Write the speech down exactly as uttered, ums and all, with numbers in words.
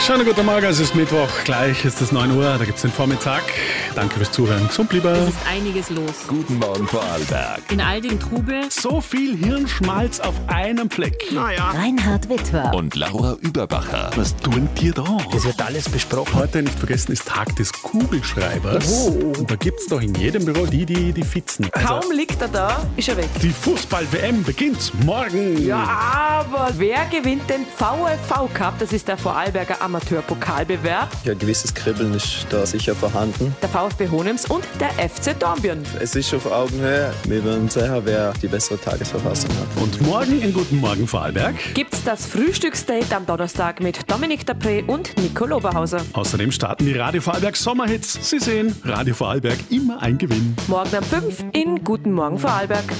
Schönen guten Morgen, es ist Mittwoch, gleich ist es neun Uhr, da gibt es den Vormittag. Danke fürs Zuhören. Gesund lieber. Es ist einiges los. Guten Morgen, Vorarlberg. In all dem Trubel. So viel Hirnschmalz auf einem Fleck. Naja. Reinhard Wittwer Und Laura Überbacher. Was tun dir da? Das wird alles besprochen. Heute nicht vergessen ist Tag des Kugelschreibers. Oh. Und da gibt es doch in jedem Büro die, die die Fitzen. Also, Kaum liegt er da, ist er weg. die Fußball-W M beginnt morgen. Ja, aber wer gewinnt den V F V Cup? Das ist der Vorarlberger Amateurpokalbewerb. Ja, ein gewisses Kribbeln ist da sicher vorhanden. Der VfB Honems und der F C Dornbirn. Es ist auf Augenhöhe. Wir werden sehen, wer die bessere Tagesverfassung hat. Und morgen in Guten Morgen Vorarlberg. Gibt's das Frühstücksdate am Donnerstag mit Dominik Dapré und Nico Loberhauser. Außerdem starten die Radio Vorarlberg Sommerhits. Sie sehen, Radio Vorarlberg immer ein Gewinn. Morgen um fünf in Guten Morgen Vorarlberg.